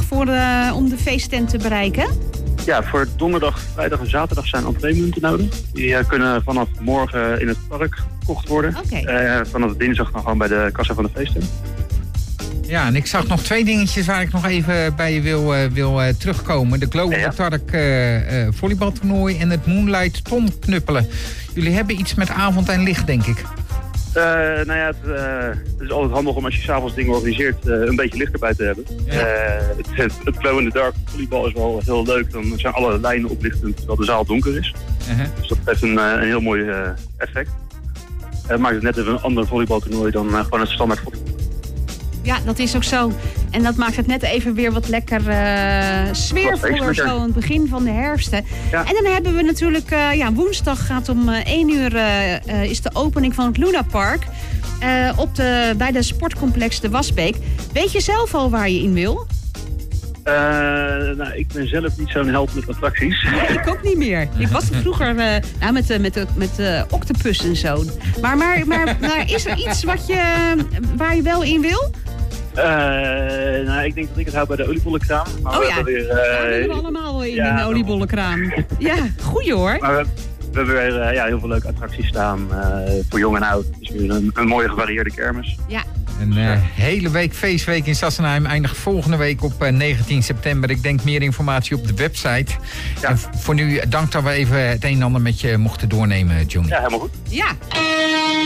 om de feesttent te bereiken? Ja, voor donderdag, vrijdag en zaterdag zijn entreemunten nodig. Die kunnen vanaf morgen in het park gekocht worden. Okay. Vanaf dinsdag dan gewoon bij de kassa van de feesttent. Ja, en ik zag nog 2 dingetjes waar ik nog even bij je wil terugkomen. De Glow in the Dark volleybaltoernooi en het Moonlight tonknuppelen. Jullie hebben iets met avond en licht, denk ik. Het is altijd handig om als je s'avonds dingen organiseert een beetje licht erbij te hebben. Ja. Het Glow in the Dark volleybal is wel heel leuk. Dan zijn alle lijnen oplichtend terwijl de zaal donker is. Dus dat heeft een heel mooi effect. Het maakt het net even een ander volleybaltoernooi dan gewoon het standaard volleybal. Ja, dat is ook zo. En dat maakt het net even weer wat lekker sfeervoller zo aan het begin van de herfst. Ja. En dan hebben we natuurlijk, woensdag gaat om 1 uur is de opening van het Luna Park. Bij de sportcomplex De Wasbeek. Weet je zelf al waar je in wil? Ik ben zelf niet zo'n held met attracties. Nee, ik ook niet meer. Ik was vroeger met octopus en zo. Maar is er iets waar je wel in wil? Ik denk dat ik het hou bij de oliebollenkraam. Maar daar willen we allemaal wel in de oliebollenkraam. Ja, goeie hoor. Maar we hebben weer heel veel leuke attracties staan voor jong en oud. Dus weer een mooie gevarieerde kermis. Ja. Een hele week feestweek in Sassenheim eindigt volgende week op 19 september. Ik denk meer informatie op de website. Ja. En voor nu dank dat we even het een en ander met je mochten doornemen, Johnny. Ja, helemaal goed. Ja.